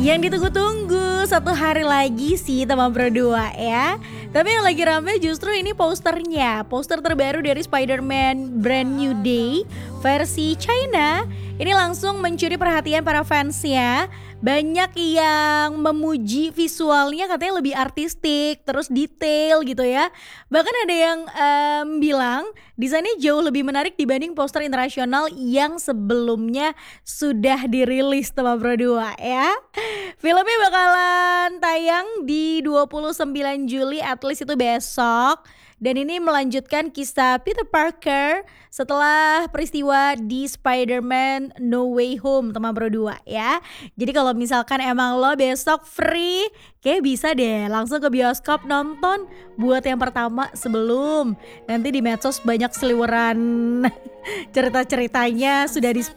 Yang ditunggu-tunggu, satu hari lagi sih teman berdua ya. Tapi yang lagi rame justru ini posternya. Poster terbaru dari Spider-Man Brand New Day versi China. Ini langsung mencuri perhatian para fansnya. Banyak yang memuji visualnya, katanya lebih artistik, terus detail gitu ya. Bahkan ada yang bilang desainnya jauh lebih menarik dibanding poster internasional yang sebelumnya sudah dirilis teman berdua ya. Filmnya bakalan tayang di 29 Juli, at least itu besok. Dan ini melanjutkan kisah Peter Parker setelah peristiwa di Spider-Man No Way Home teman berdua ya. Jadi kalau misalkan emang lo besok free, kayak bisa deh langsung ke bioskop nonton buat yang pertama sebelum nanti di medsos banyak seliweran cerita-ceritanya sudah di